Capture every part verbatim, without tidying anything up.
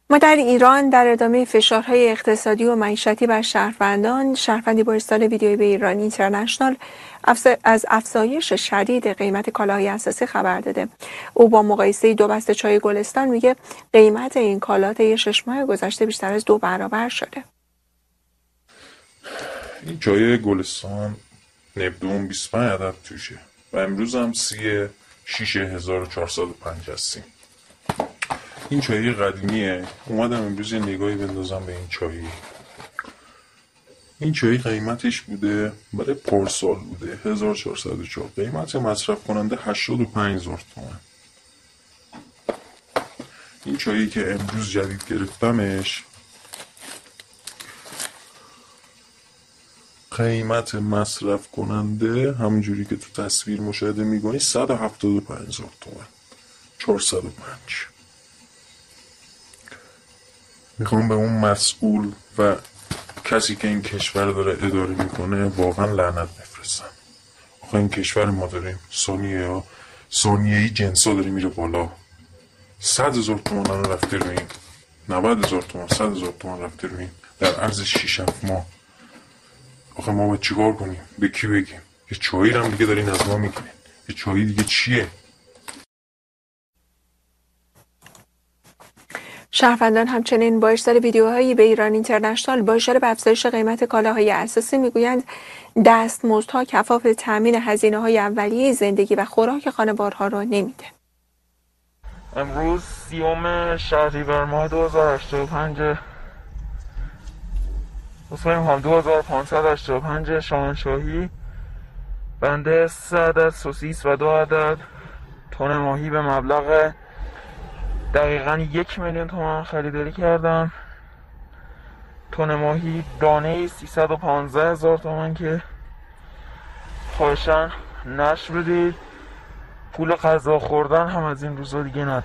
ما در ایران در ادامه فشارهای اقتصادی و معیشتی بر شهروندان، شهروندی با ارسال ویدیویی به ایران اینترنشنال از افزایش شدید قیمت کالاهای اساسی خبر داده. او با مقایسه دو بسته چای گلستان میگه قیمت این کالا طی شش ماه گذشته بیشتر از دو برابر شده. این چای گلستان نبدون بیست و پنج عدد توشه و امروز هم سی شیش هزار و چهارصد و پنج هستیم. این چایی قدیمیه. اومدم امروز یه نگاهی بندازم به این چایی. این چایی قیمتش بوده برای پارسال بوده هزار و چهارصد و چهار، قیمت مصرف کننده هشتاد و پنج هزار تومان. این چایی که امروز جدید گرفتمش قیمت مصرف کننده همونجوری که تو تصویر مشاهده می‌کنی صد و هفتاد و پنج هزار تومان، چهارصد و پنج. میخوام به اون مسئول و کسی که این کشور داره اداره میکنه واقعا لعنت بفرستم. آخه این کشور ما داریم ثانیه ها ثانیه‌ای جنسا داره میره بالا. صد هزار تومان الان رفته رو این، نود هزار تومان، صد هزار تومان رفته رو این در عرض شش هفت ماه. آخه ما باید چیکار کنیم؟ به کی بگیم؟ یه چایی هم دیگه دارین از ما میگیرین. یه چایی دیگه چیه؟ شهروندان همچنین با ارسال ویدیوهایی به ایران اینترنشنال با اشاره به افزایش قیمت کالاهای اساسی میگویند دستمزدها کفاف تامین هزینه‌های اولیه زندگی و خوراک خانوارها را نمیده. امروز سیوم شهریور ماه دو هزار و هشتاد و پنج اصفهان هم دو هزار و پانصد و هشتاد و پنج شاهنشاهی بنده سه عدد سوسیس و دو عدد تن ماهی به مبلغ دقیقاً یک میلیون تومان خریداری کردم. تن ماهی دانه سیصد و پانزده هزار تومان که خواهشاً نشر بدید. پول غذا خوردن هم از این روزا دیگه نداره.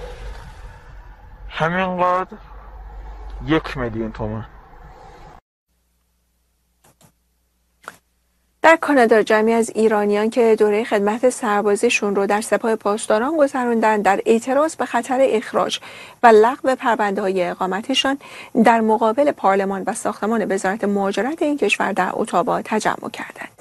همینقدر یک میلیون تومان. در کانادا جمعی از ایرانیان که دوره خدمت سربازیشون رو در سپاه پاسداران گذروندن در اعتراض به خطر اخراج و لغو پرونده‌های اقامتشان در مقابل پارلمان و ساختمان وزارت مهاجرت این کشور در اتاوا تجمع کردند.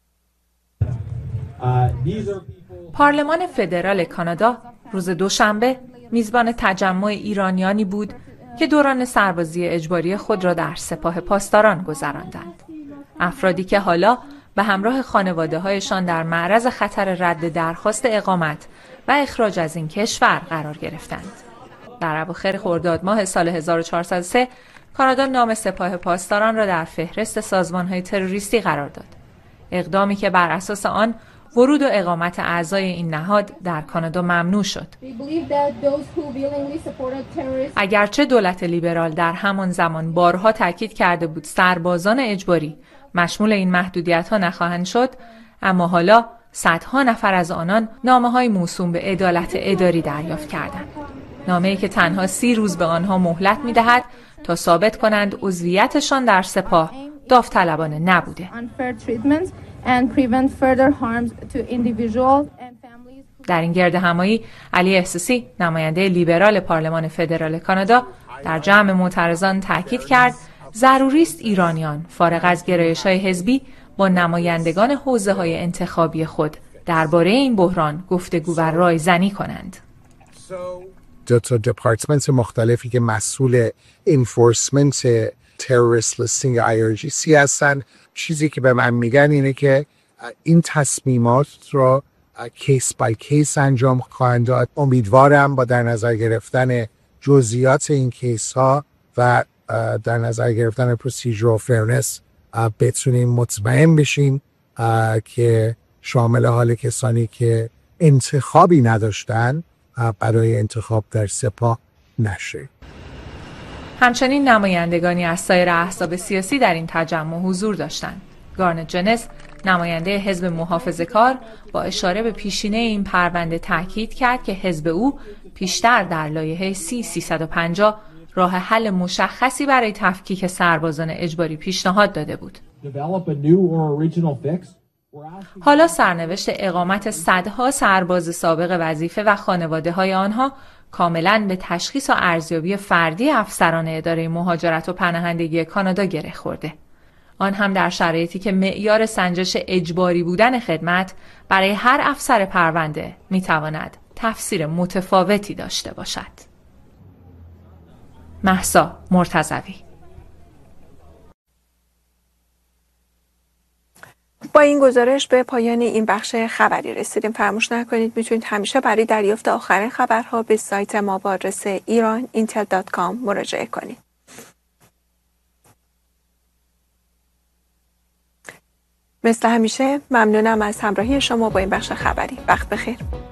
پارلمان فدرال کانادا روز دوشنبه میزبان تجمع ایرانیانی بود که دوران سربازی اجباری خود را در سپاه پاسداران گذراندند. افرادی که حالا به همراه خانواده‌هایشان در معرض خطر رد درخواست اقامت و اخراج از این کشور قرار گرفتند. در اواخر خرداد ماه سال هزار و چهارصد و سه کانادا نام سپاه پاسداران را در فهرست سازمان‌های تروریستی قرار داد. اقدامی که بر اساس آن ورود و اقامت اعضای این نهاد در کانادا ممنوع شد. اگرچه دولت لیبرال در همان زمان بارها تاکید کرده بود سربازان اجباری مشمول این محدودیت‌ها نخواهند شد، اما حالا صدها نفر از آنان نامه‌های موسوم به عدالت اداری دریافت کردند. نامه‌ای که تنها سی روز به آنها مهلت می‌دهد تا ثابت کنند عضویتشان در سپاه داوطلبانه نبوده. در این گردهمایی علی احساسی نماینده لیبرال پارلمان فدرال کانادا در جمع معترضان تاکید کرد ضروری است ایرانیان فارغ از گرایش‌های حزبی با نمایندگان حوزه‌های انتخابی خود درباره این بحران گفتگو و رایزنی کنند. دو تا دپارتمنت مختلفی که مسئول انفورسمنت تروریست لیستینگ آی آر جی سی هستن، چیزی که به من میگن اینه که این تصمیمات رو کیس بای کیس انجام خواهند داد. امیدوارم با در نظر گرفتن جزئیات این کیس ها و در نظر گرفتن پروسیجر فرنس بتونیم مطمئن بشیم که شامل حال کسانی که انتخابی نداشتن برای انتخاب در سپاه نشه. همچنین نمایندگانی از سایر احزاب سیاسی در این تجمع حضور داشتند. گارنت جنس نماینده حزب محافظه‌کار با اشاره به پیشینه این پرونده تاکید کرد که حزب او پیشتر در لایحه سی سیصد و پنجاه راه حل مشخصی برای تفکیک سربازان اجباری پیشنهاد داده بود. حالا سرنوشت اقامت صدها سرباز سابق وظیفه و خانواده های آنها کاملاً به تشخیص و ارزیابی فردی افسران اداره مهاجرت و پناهندگی کانادا گره خورده. آن هم در شرایطی که معیار سنجش اجباری بودن خدمت برای هر افسر پرونده میتواند تفسیر متفاوتی داشته باشد. مهسا مرتضوی. با این گزارش به پایان این بخش خبری رسیدیم. فراموش نکنید میتونید همیشه برای دریافت آخرین خبرها به سایت ما با آدرس ایران اینتل دات کام مراجعه کنید. مثل همیشه ممنونم از همراهی شما با این بخش خبری. وقت بخیر.